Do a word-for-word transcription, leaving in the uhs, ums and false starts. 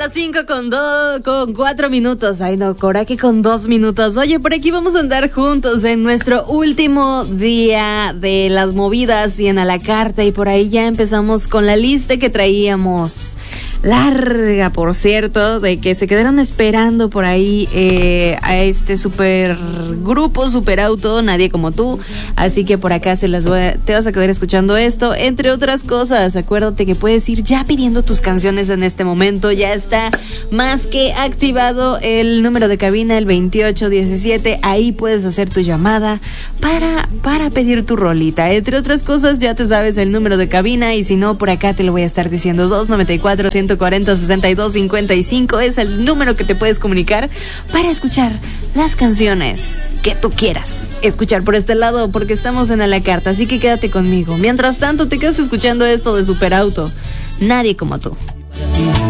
las cinco con dos, con cuatro minutos. Ay, no, coraje con dos minutos. Oye, por aquí vamos a andar juntos en nuestro último día de las movidas y en a la carta. Y por ahí ya empezamos con la lista que traíamos. Larga, por cierto, de que se quedaron esperando por ahí eh, a este super grupo, super auto, Nadie Como Tú. Así que por acá se las voy a, te vas a quedar escuchando esto, entre otras cosas. Acuérdate que puedes ir ya pidiendo tus canciones en este momento. Ya está más que activado el número de cabina, el veintiocho diecisiete. Ahí puedes hacer tu llamada para, para pedir tu rolita. Entre otras cosas, ya te sabes el número de cabina, y si no, por acá te lo voy a estar diciendo. Dos noventa y cuatro, ciento cuarenta, sesenta y dos cincuenta y cinco es el número que te puedes comunicar para escuchar las canciones que tú quieras escuchar por este lado, porque estamos en A la Carta, así que quédate conmigo. Mientras tanto, te quedas escuchando esto de Superauto, Nadie Como Tú.